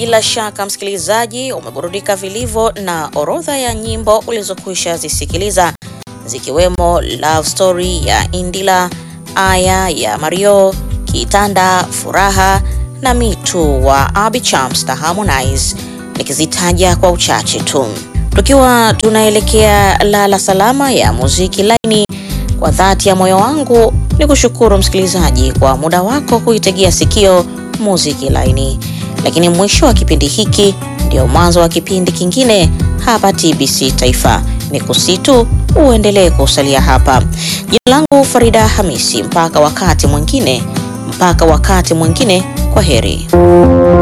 Bila shaka msikilizaji, umeburudika vilivyo na orodha ya nyimbo ulizokwisha zisikiliza, zikiwemo Love Story ya Indila, Aya ya Mario, Kitanda, Furaha na Me Too wa Abby Chams na Harmonize, nikizitaja kwa uchache tu. Tukiwa tunaelekea lala salama ya muziki laini, kwa dhati ya moyo wangu ni kushukuru msikilizaji kwa muda wako kuitegea sikio muziki laini. Lakini mwisho wa kipindi hiki ndio mwanzo wa kipindi kingine hapa TBC Taifa. Nikusitu uendelee kusalia hapa. Jina langu Farida Hamisi, mpaka wakati mwingine, kwa heri.